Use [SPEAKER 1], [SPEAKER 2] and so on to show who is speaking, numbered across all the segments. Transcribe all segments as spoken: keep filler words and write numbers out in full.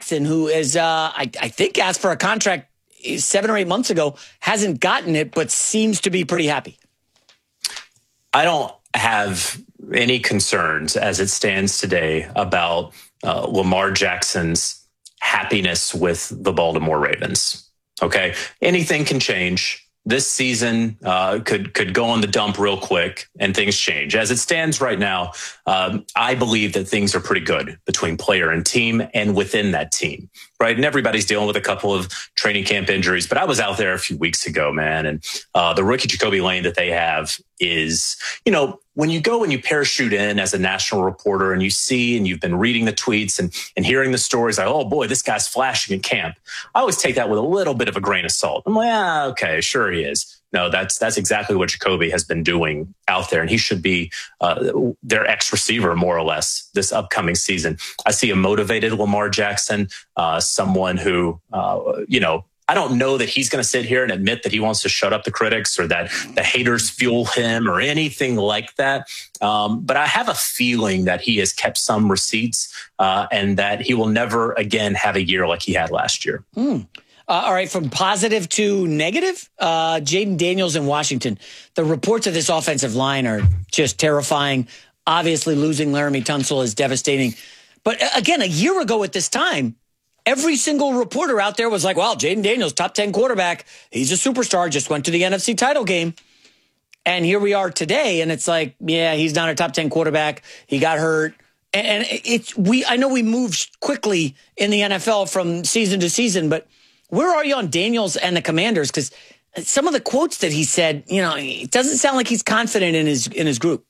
[SPEAKER 1] Jackson, who is, uh, I, I think, asked for a contract seven or eight months ago, hasn't gotten it, but seems to be pretty happy.
[SPEAKER 2] I don't have any concerns as it stands today about uh, Lamar Jackson's happiness with the Baltimore Ravens. Okay. Anything can change. This season uh, could could go on the dump real quick and things change. As it stands right now, um, I believe that things are pretty good between player and team and within that team, right? And everybody's dealing with a couple of training camp injuries. But I was out there a few weeks ago, man, and uh, the rookie Jacoby Lane that they have is, you know, when you go and you parachute in as a national reporter and you see and you've been reading the tweets and, and hearing the stories like, oh boy, this guy's flashing in camp. I always take that with a little bit of a grain of salt. I'm like, ah, okay, sure he is. No, that's that's exactly what Jacoby has been doing out there. And he should be uh, their X receiver, more or less, this upcoming season. I see a motivated Lamar Jackson, uh, someone who, uh, you know, I don't know that he's going to sit here and admit that he wants to shut up the critics or that the haters fuel him or anything like that. Um, but I have a feeling that he has kept some receipts uh, and that he will never again have a year like he had last year.
[SPEAKER 1] Mm. Uh, all right, from positive to negative, uh, Jayden Daniels in Washington. The reports of this offensive line are just terrifying. Obviously, losing Laramie Tunsil is devastating. But again, a year ago at this time, every single reporter out there was like, well, Jayden Daniels, top ten quarterback. He's a superstar, just went to the N F C title game. And here we are today, and it's like, yeah, he's not a top ten quarterback. He got hurt. And it's we. I know we move quickly in the N F L from season to season, but where are you on Daniels and the Commanders? Because some of the quotes that he said, you know, it doesn't sound like he's confident in his in his group.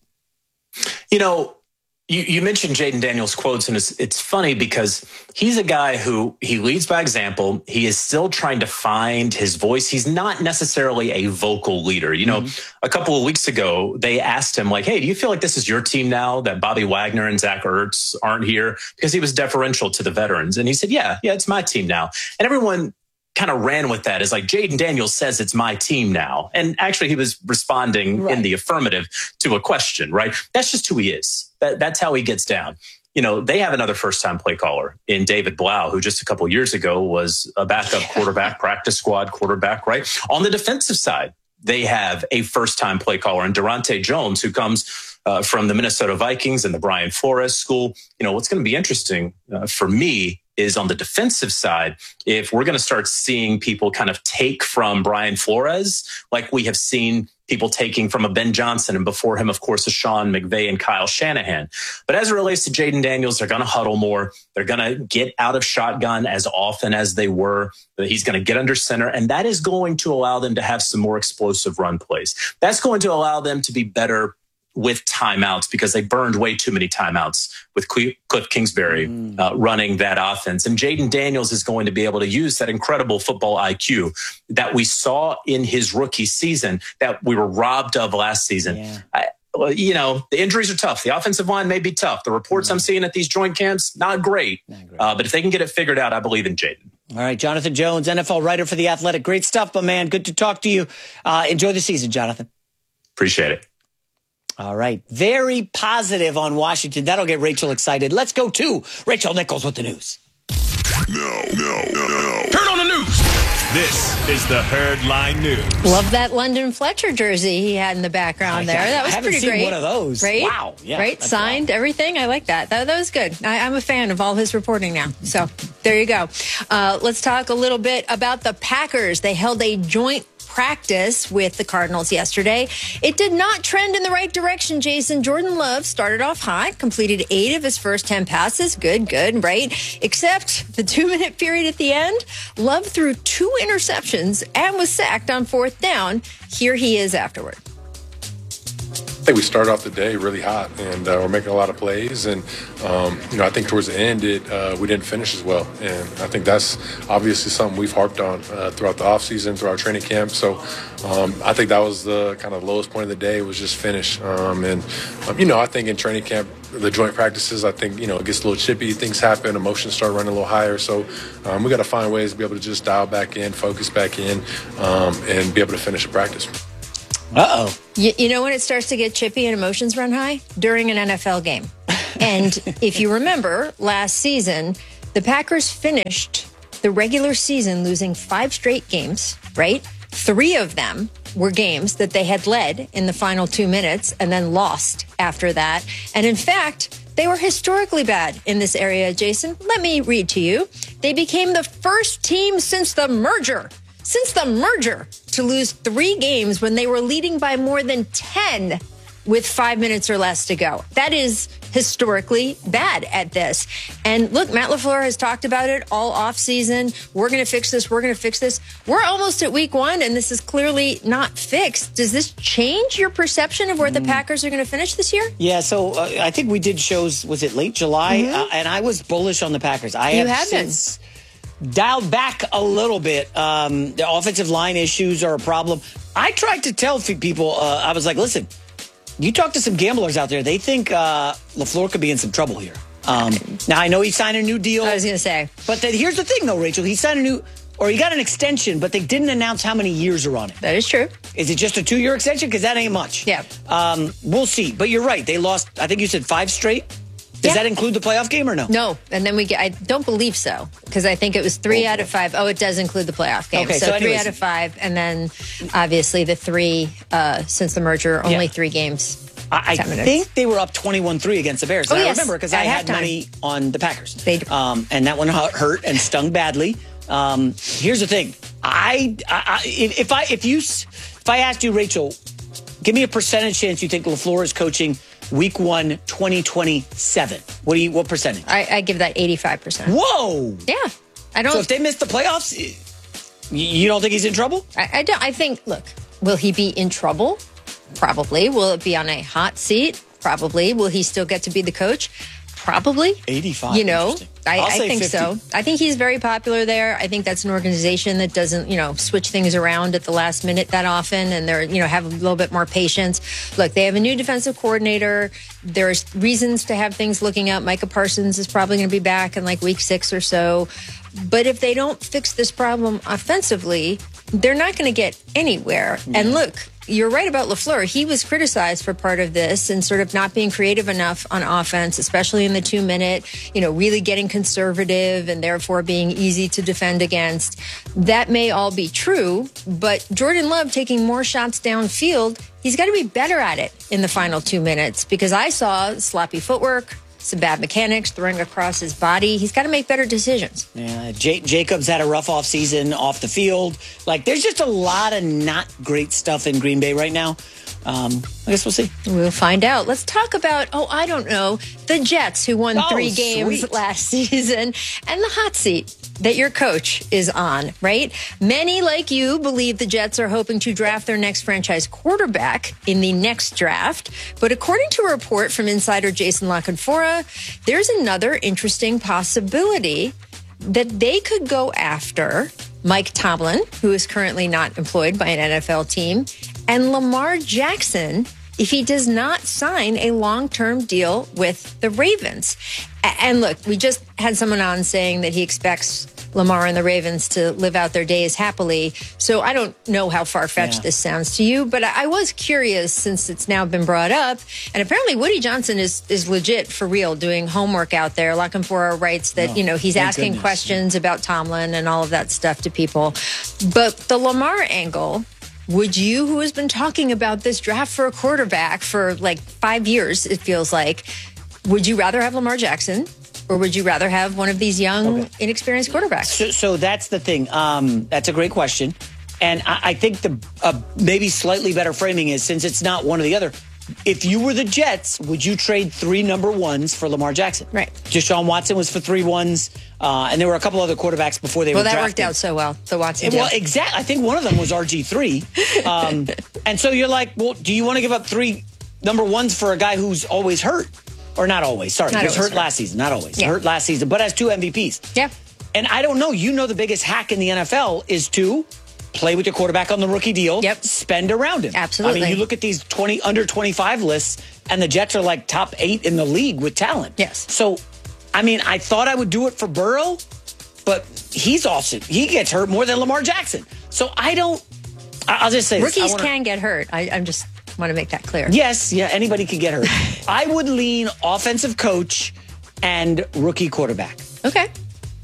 [SPEAKER 2] You know, you, you mentioned Jayden Daniels' quotes, and it's, it's funny because he's a guy who he leads by example. He is still trying to find his voice. He's not necessarily a vocal leader. You know, mm-hmm. a couple of weeks ago, they asked him, like, hey, do you feel like this is your team now that Bobby Wagner and Zach Ertz aren't here? Because he was deferential to the veterans. And he said, yeah, yeah, it's my team now. And everyone kind of ran with that as like Jayden Daniels says it's my team now. And actually he was responding right. in the affirmative to a question, right? That's just who he is. That, that's how he gets down. You know, they have another first-time play caller in David Blau, who just a couple of years ago was a backup quarterback, practice squad quarterback, right? On the defensive side, they have a first-time play caller in Durante Jones, who comes uh, from the Minnesota Vikings and the Brian Flores school. You know, what's going to be interesting uh, for me is on the defensive side, if we're going to start seeing people kind of take from Brian Flores, like we have seen people taking from a Ben Johnson, and before him, of course, a Sean McVay and Kyle Shanahan. But as it relates to Jayden Daniels, they're going to huddle more. They're going to get out of shotgun as often as they were. He's going to get under center, and that is going to allow them to have some more explosive run plays. That's going to allow them to be better with timeouts because they burned way too many timeouts with Cliff Kingsbury mm. uh, running that offense. And Jayden Daniels is going to be able to use that incredible football I Q that we saw in his rookie season that we were robbed of last season. Yeah. I, you know, the injuries are tough. The offensive line may be tough. The reports mm. I'm seeing at these joint camps, not great. Not great. Uh, but if they can get it figured out, I believe in Jayden.
[SPEAKER 1] All right, Jonathan Jones, N F L writer for The Athletic. Great stuff, my man. Good to talk to you. Uh, enjoy the season, Jonathan.
[SPEAKER 2] Appreciate it.
[SPEAKER 1] All right. Very positive on Washington. That'll get Rachel excited. Let's go to Rachel Nichols with the news.
[SPEAKER 3] No, no, no, no. Turn on the news. This is the Herdline News.
[SPEAKER 4] Love that London Fletcher jersey he had in the background there. That was
[SPEAKER 1] I haven't
[SPEAKER 4] pretty
[SPEAKER 1] seen
[SPEAKER 4] great.
[SPEAKER 1] One of those.
[SPEAKER 4] Right?
[SPEAKER 1] Wow. Yeah,
[SPEAKER 4] right? Signed, wild. Everything. I like that. That, that was good. I, I'm a fan of all his reporting now. So there you go. Uh, let's talk a little bit about the Packers. They held a joint practice with the Cardinals yesterday. It did not trend in the right direction, Jason. Jordan Love started off hot, completed eight of his first ten passes. Good, good, right? Except the two-minute period at the end, Love threw two interceptions and was sacked on fourth down. Here he is afterward.
[SPEAKER 5] I think we started off the day really hot, and uh, we're making a lot of plays. And um, you know, I think towards the end, it uh, we didn't finish as well. And I think that's obviously something we've harped on uh, throughout the offseason, throughout training camp. So um, I think that was the kind of lowest point of the day, was just finish. Um, and um, you know, I think in training camp, the joint practices, I think you know it gets a little chippy. Things happen, emotions start running a little higher. So um, we got to find ways to be able to just dial back in, focus back in, um, and be able to finish a practice.
[SPEAKER 1] Uh-oh.
[SPEAKER 4] You, you know when it starts to get chippy and emotions run high? During an N F L game. And if you remember, last season, The Packers finished the regular season losing five straight games, right? Three of them were games that they had led in the final two minutes and then lost after that. And in fact, they were historically bad in this area, Jason. Let me read to you. They became the first team since the merger, since the merger, to lose three games when they were leading by more than ten with five minutes or less to go. That is historically bad at this. And look, Matt LaFleur has talked about it all offseason. We're going to fix this. We're going to fix this. We're almost at week one, and this is clearly not fixed. Does this change your perception of where the Packers are going to finish this year?
[SPEAKER 1] Yeah, so uh, I think we did shows, was it late July?
[SPEAKER 4] Mm-hmm.
[SPEAKER 1] Uh, and I was bullish on the Packers. I
[SPEAKER 4] You
[SPEAKER 1] have,
[SPEAKER 4] have been.
[SPEAKER 1] since dialed back a little bit. Um, the offensive line issues are a problem. I tried to tell f- people, uh, I was like, listen, you talk to some gamblers out there, they think uh, LaFleur could be in some trouble here. Um, now, I know he signed a new deal.
[SPEAKER 4] I was going to say.
[SPEAKER 1] But then here's the thing, though, Rachel. He signed a new, or he got an extension, but they didn't announce how many years are on it.
[SPEAKER 4] That is true.
[SPEAKER 1] Is it just a two-year extension? Because that ain't much.
[SPEAKER 4] Yeah.
[SPEAKER 1] Um, we'll see. But you're right. They lost, I think you said five straight. Does
[SPEAKER 4] Yeah.
[SPEAKER 1] that include the playoff game or no?
[SPEAKER 4] No, and then we get, I don't believe so, because I think it was three
[SPEAKER 1] Oh,
[SPEAKER 4] out of five. Oh, it does include the playoff game.
[SPEAKER 1] Okay,
[SPEAKER 4] so
[SPEAKER 1] so
[SPEAKER 4] three
[SPEAKER 1] anyways.
[SPEAKER 4] out of five, and then obviously the three uh, since the merger, only
[SPEAKER 1] Yeah.
[SPEAKER 4] three games.
[SPEAKER 1] I, I
[SPEAKER 4] ten minutes.
[SPEAKER 1] think they were up twenty-one three against the Bears.
[SPEAKER 4] Oh,
[SPEAKER 1] And I
[SPEAKER 4] yes,
[SPEAKER 1] remember because
[SPEAKER 4] at
[SPEAKER 1] I had
[SPEAKER 4] halftime.
[SPEAKER 1] money on the Packers.
[SPEAKER 4] They do.
[SPEAKER 1] Um, and that one hu- hurt and stung badly. Um, here's the thing. I, I, I if if I if you s- if I asked you, Rachel, give me a percentage chance you think LaFleur is coaching week one, twenty twenty-seven. What do you what percentage?
[SPEAKER 4] I, I give that eighty-five percent.
[SPEAKER 1] Whoa.
[SPEAKER 4] Yeah, I don't.
[SPEAKER 1] So if they miss the playoffs, y- you don't think he's in trouble?
[SPEAKER 4] I, I don't. I think. Look, will he be in trouble? Probably. Will it be on a hot seat? Probably. Will he still get to be the coach? Probably.
[SPEAKER 1] eighty-five.
[SPEAKER 4] You know,
[SPEAKER 1] Interesting.
[SPEAKER 4] I,
[SPEAKER 1] I'll
[SPEAKER 4] I
[SPEAKER 1] say
[SPEAKER 4] think
[SPEAKER 1] fifty.
[SPEAKER 4] so. I think he's very popular there. I think that's an organization that doesn't, you know, switch things around at the last minute that often, and they're, you know, have a little bit more patience. Look, they have a new defensive coordinator. There's reasons to have things looking up. Micah Parsons is probably going to be back in like week six or so. But if they don't fix this problem offensively, they're not going to get anywhere. And look, you're right about LaFleur. He was criticized for part of this and sort of not being creative enough on offense, especially in the two minute, you know, really getting conservative and therefore being easy to defend against. That may all be true, but Jordan Love taking more shots downfield, he's got to be better at it in the final two minutes because I saw sloppy footwork, some bad mechanics throwing across his body. He's got to make better decisions.
[SPEAKER 1] Yeah, J- Jacobs had a rough off season off the field. Like, there's just a lot of not great stuff in Green Bay right now. Um, I guess we'll see.
[SPEAKER 4] We'll find out. Let's talk about, oh, I don't know, the Jets who won
[SPEAKER 1] Oh,
[SPEAKER 4] three games
[SPEAKER 1] sweet.
[SPEAKER 4] last season and the hot seat that your coach is on, right? Many, like you, believe the Jets are hoping to draft their next franchise quarterback in the next draft. But according to a report from insider Jason La Canfora, there's another interesting possibility that they could go after Mike Tomlin, who is currently not employed by an N F L team, and Lamar Jackson if he does not sign a long-term deal with the Ravens. A- And look, we just had someone on saying that he expects Lamar and the Ravens to live out their days happily. So I don't know how far-fetched
[SPEAKER 1] Yeah.
[SPEAKER 4] this sounds to you, but I I was curious since it's now been brought up. And apparently Woody Johnson is is legit for real doing homework out there. La Canfora writes that,
[SPEAKER 1] Oh,
[SPEAKER 4] you know, he's
[SPEAKER 1] thank
[SPEAKER 4] asking
[SPEAKER 1] goodness.
[SPEAKER 4] questions about Tomlin and all of that stuff to people. But the Lamar angle, would you, who has been talking about this draft for a quarterback for like five years, it feels like, would you rather have Lamar Jackson or would you rather have one of these young,
[SPEAKER 1] Okay.
[SPEAKER 4] inexperienced quarterbacks?
[SPEAKER 1] So, so that's the thing. Um, that's a great question. And I, I think the uh, maybe slightly better framing is, since it's not one or the other, if you were the Jets, would you trade three number ones for Lamar Jackson?
[SPEAKER 4] Right.
[SPEAKER 1] Deshaun Watson was for three ones, uh, and there were a couple other quarterbacks before they
[SPEAKER 4] Well,
[SPEAKER 1] were
[SPEAKER 4] that
[SPEAKER 1] drafted.
[SPEAKER 4] worked out so well, the Watson deal.
[SPEAKER 1] Well, exactly. I think one of them was R G three. Um, and so you're like, well, do you want to give up three number ones for a guy who's always hurt? Or not always. Sorry,
[SPEAKER 4] Not
[SPEAKER 1] he was
[SPEAKER 4] always
[SPEAKER 1] hurt
[SPEAKER 4] hurt.
[SPEAKER 1] last season. Not always.
[SPEAKER 4] Yeah.
[SPEAKER 1] Hurt last season, but has two M V Ps.
[SPEAKER 4] Yeah.
[SPEAKER 1] And I don't know. You know, the biggest hack in the N F L is to play with your quarterback on the rookie deal.
[SPEAKER 4] Yep.
[SPEAKER 1] Spend around him.
[SPEAKER 4] Absolutely.
[SPEAKER 1] I mean, you look at these twenty under twenty-five lists, and the Jets are like top eight in the league with talent.
[SPEAKER 4] Yes.
[SPEAKER 1] So, I mean, I thought I would do it for Burrow, but he's awesome. He gets hurt more than Lamar Jackson. So I don't. I- I'll just say this. I
[SPEAKER 4] Rookies
[SPEAKER 1] wanna-
[SPEAKER 4] can get hurt. I, I'm just want to make that clear.
[SPEAKER 1] Yes, yeah, anybody could get hurt. I would lean offensive coach and rookie quarterback.
[SPEAKER 4] Okay.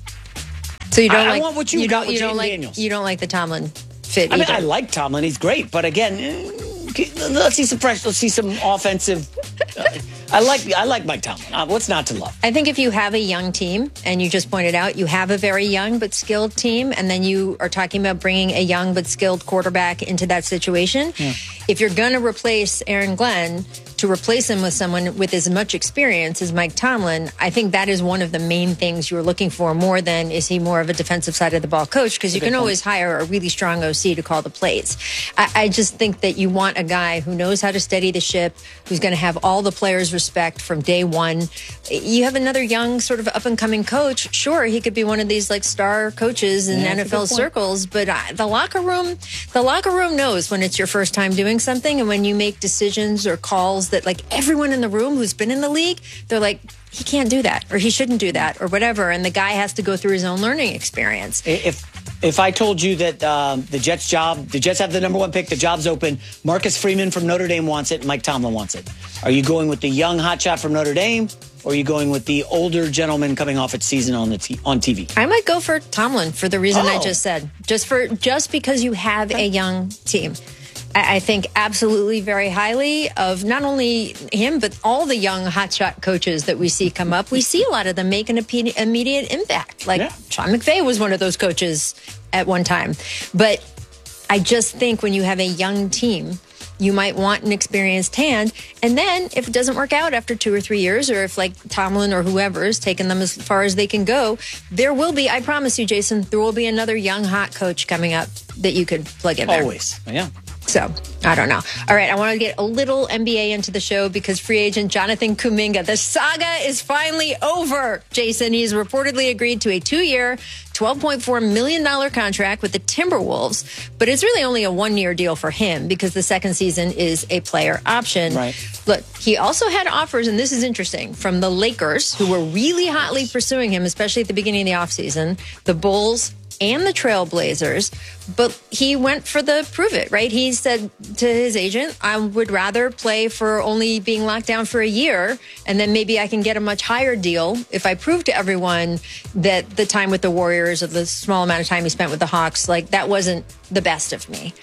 [SPEAKER 4] So you don't
[SPEAKER 1] I,
[SPEAKER 4] like
[SPEAKER 1] I want what you,
[SPEAKER 4] you
[SPEAKER 1] got
[SPEAKER 4] don't
[SPEAKER 1] with
[SPEAKER 4] you don't
[SPEAKER 1] Jaden
[SPEAKER 4] like
[SPEAKER 1] Daniels.
[SPEAKER 4] you don't like the Tomlin fit
[SPEAKER 1] I mean,
[SPEAKER 4] either.
[SPEAKER 1] I like Tomlin. He's great. But again, eh, let's see some fresh. Let's see some offensive. Uh, I like I like Mike Tomlin. Uh, what's not to love?
[SPEAKER 4] I think if you have a young team, and you just pointed out you have a very young but skilled team, and then you are talking about bringing a young but skilled quarterback into that situation, yeah. if you're going to replace Aaron Glenn, to replace him with someone with as much experience as Mike Tomlin, I think that is one of the main things you're looking for, more than is he more of a defensive side of the ball coach, because you can point. always hire a really strong O C to call the plays. I, I just think that you want a guy who knows how to steady the ship, who's going to have all the players' respect from day one. You have another young sort of up-and-coming coach. Sure, he could be one of these like star coaches in yeah, N F L circles, but uh, the locker room, the locker room knows when it's your first time doing something, and when you make decisions or calls that like everyone in the room who's been in the league, they're like, he can't do that, or he shouldn't do that, or whatever, and the guy has to go through his own learning experience.
[SPEAKER 1] If if I told you that um, the Jets job, the Jets have the number one pick, the job's open, Marcus Freeman from Notre Dame wants it, Mike Tomlin wants it. Are you going with the young hotshot from Notre Dame, or are you going with the older gentleman coming off its season on the t- on T V?
[SPEAKER 4] I might go for Tomlin for the reason
[SPEAKER 1] oh.
[SPEAKER 4] I just said. Just for just because you have a young team. I think absolutely very highly of not only him, but all the young hotshot coaches that we see come up. We see a lot of them make an immediate impact. Like yeah. Sean McVay was one of those coaches at one time. But I just think when you have a young team, you might want an experienced hand. And then if it doesn't work out after two or three years, or if like Tomlin or whoever has taken them as far as they can go, there will be, I promise you, Jason, there will be another young hot coach coming up that you could plug in there.
[SPEAKER 1] Always. Yeah.
[SPEAKER 4] So, I don't know. All right, I want to get a little N B A into the show because free agent Jonathan Kuminga, the saga is finally over. Jason, he's reportedly agreed to a two-year, twelve point four million dollars contract with the Timberwolves, but it's really only a one-year deal for him because the second season is a player option.
[SPEAKER 1] Right.
[SPEAKER 4] Look, he also had offers, and this is interesting, from the Lakers, who were really hotly pursuing him, especially at the beginning of the offseason, the Bulls, and the Trailblazers, but he went for the prove it, right? He said to his agent, I would rather play for only being locked down for a year, and then maybe I can get a much higher deal if I prove to everyone that the time with the Warriors or the small amount of time he spent with the Hawks, like that wasn't the best of me.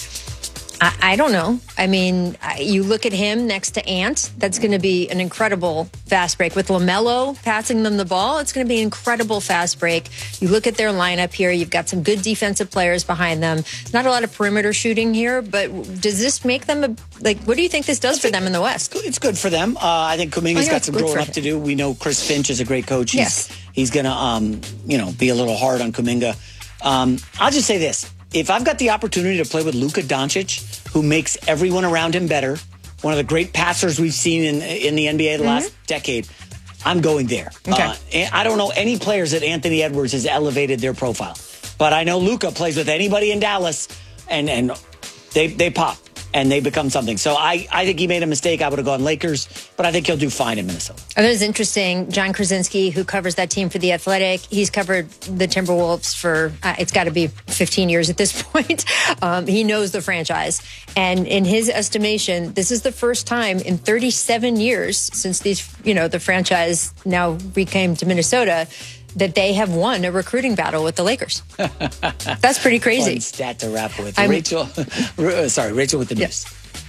[SPEAKER 4] I, I don't know. I mean, you look at him next to Ant. That's going to be an incredible fast break. With LaMelo passing them the ball, it's going to be an incredible fast break. You look at their lineup here. You've got some good defensive players behind them. Not a lot of perimeter shooting here, but does this make them, a, like, what do you think this does for them in the West?
[SPEAKER 1] It's good for them. Uh, I think Kuminga's
[SPEAKER 4] oh, yeah,
[SPEAKER 1] got some growing up to do. We know Chris Finch is a great coach. He's,
[SPEAKER 4] yes.
[SPEAKER 1] He's going to, um, you know, be a little hard on Kuminga. Um, I'll just say this. If I've got the opportunity to play with Luka Doncic, who makes everyone around him better, one of the great passers we've seen in in the N B A the mm-hmm. last decade, I'm going there.
[SPEAKER 4] Okay.
[SPEAKER 1] Uh, and I don't know any players that Anthony Edwards has elevated their profile, but I know Luka plays with anybody in Dallas, and and they they pop and they become something. So I, I think he made a mistake. I would have gone Lakers, but I think he'll do fine in Minnesota.
[SPEAKER 4] I thought it was interesting. John Krasinski, who covers that team for The Athletic, he's covered the Timberwolves for, uh, it's got to be fifteen years at this point. Um, he knows the franchise. And in his estimation, this is the first time in thirty-seven years since these, you know, the franchise now recame to Minnesota, that they have won a recruiting battle with the Lakers. That's pretty crazy.
[SPEAKER 1] Fun stat to wrap with.
[SPEAKER 4] I'm,
[SPEAKER 1] Rachel, sorry, Rachel with the news.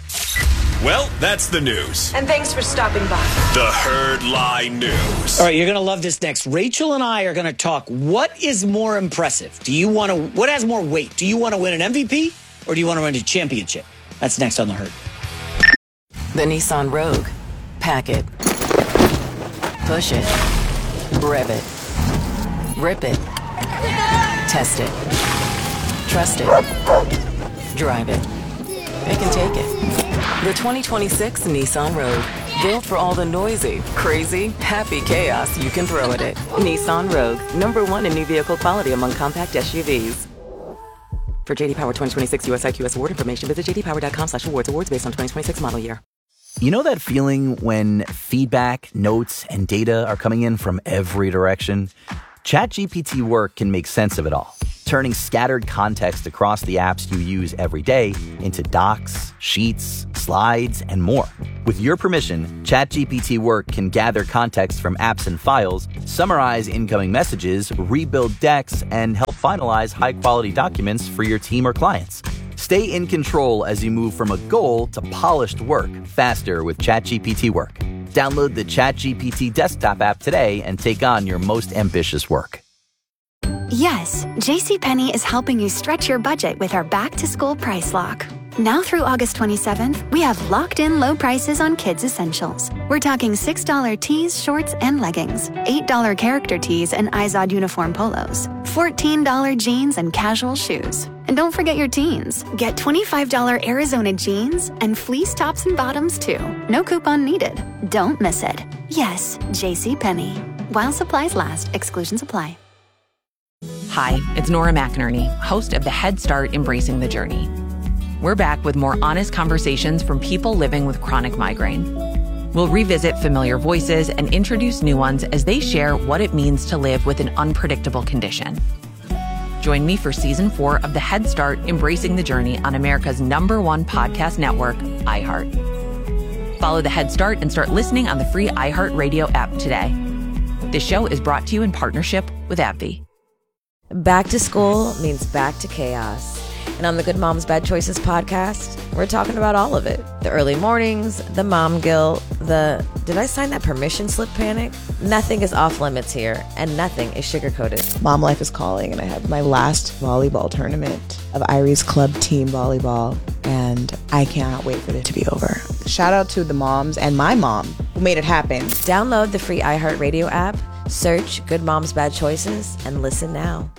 [SPEAKER 3] Well, that's the news.
[SPEAKER 6] And thanks for stopping by.
[SPEAKER 3] The Herd Lie News.
[SPEAKER 1] All right, you're going to love this next. Rachel and I are going to talk. What is more impressive? Do you want to, what has more weight? Do you want to win an M V P or do you want to win a championship? That's next on The Herd.
[SPEAKER 7] The Nissan Rogue. Pack it. Push it. Rev it. Rip it. Test it. Trust it. Drive it. It can take it. The twenty twenty-six Nissan Rogue. Built for all the noisy, crazy, happy chaos you can throw at it. Nissan Rogue. Number one in new vehicle quality among compact S U Vs. For J D Power twenty twenty-six U S I Q S award information, visit j d power dot com slash awards. Awards based on twenty twenty-six model year.
[SPEAKER 8] You know that feeling when feedback, notes, and data are coming in from every direction? ChatGPT Work can make sense of it all, turning scattered context across the apps you use every day into docs, sheets, slides, and more. With your permission, ChatGPT Work can gather context from apps and files, summarize incoming messages, rebuild decks, and help finalize high-quality documents for your team or clients. Stay in control as you move from a goal to polished work faster with ChatGPT Work. Download the ChatGPT desktop app today and take on your most ambitious work.
[SPEAKER 6] Yes, JCPenney is helping you stretch your budget with our back-to-school price lock. Now through August twenty-seventh, we have locked-in low prices on kids' essentials. We're talking six dollar tees, shorts, and leggings, eight dollar character tees and Izod uniform polos, fourteen dollar jeans and casual shoes. And don't forget your teens. Get twenty-five dollar Arizona jeans and fleece tops and bottoms, too. No coupon needed. Don't miss it. Yes, JCPenney. While supplies last, exclusions apply.
[SPEAKER 9] Hi, it's Nora McInerney, host of the Head Start Embracing the Journey. We're back with more honest conversations from people living with chronic migraine. We'll revisit familiar voices and introduce new ones as they share what it means to live with an unpredictable condition. Join me for season four of the Head Start Embracing the Journey on America's number one podcast network, iHeart. Follow the Head Start and start listening on the free iHeartRadio app today. This show is brought to you in partnership with AbbVie.
[SPEAKER 10] Back to school means back to chaos. And on the Good Moms Bad Choices podcast, we're talking about all of it. The early mornings, the mom guilt, the did I sign that permission slip panic? Nothing is off limits here, and nothing is sugar-coated.
[SPEAKER 11] Mom life is calling, and I have my last volleyball tournament of Irie's club team volleyball, and I cannot wait for it to be over. Shout out to the moms and my mom who made it happen.
[SPEAKER 10] Download the free iHeartRadio app, search Good Moms Bad Choices, and listen now.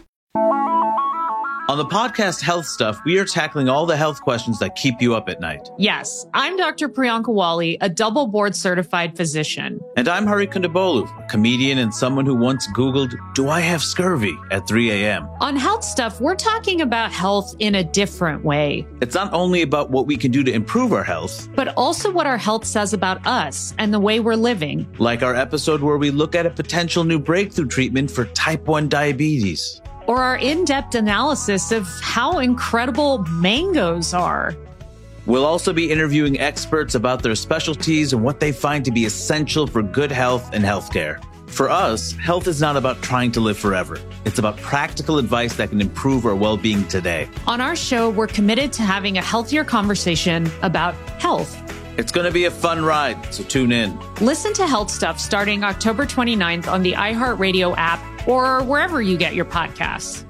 [SPEAKER 12] On the podcast Health Stuff, we are tackling all the health questions that keep you up at night.
[SPEAKER 13] Yes, I'm Doctor Priyanka Wali, a double board certified physician.
[SPEAKER 12] And I'm Hari Kondabolu, a comedian and someone who once Googled, do I have scurvy at three a.m.
[SPEAKER 13] On Health Stuff, we're talking about health in a different way.
[SPEAKER 12] It's not only about what we can do to improve our health,
[SPEAKER 13] but also what our health says about us and the way we're living.
[SPEAKER 12] Like our episode where we look at a potential new breakthrough treatment for type one diabetes.
[SPEAKER 13] Or our in-depth analysis of how incredible mangoes are.
[SPEAKER 12] We'll also be interviewing experts about their specialties and what they find to be essential for good health and healthcare. For us, health is not about trying to live forever. It's about practical advice that can improve our well-being today.
[SPEAKER 13] On our show, we're committed to having a healthier conversation about health.
[SPEAKER 12] It's going to be a fun ride, so tune in.
[SPEAKER 13] Listen to Health Stuff starting October twenty-ninth on the iHeartRadio app or wherever you get your podcasts.